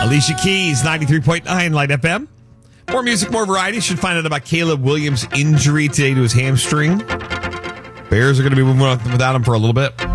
Alicia Keys, 93.9 Light FM. More music, more variety. Should find out about Caleb Williams' injury today to his hamstring. Bears are going to be moving on without him for a little bit.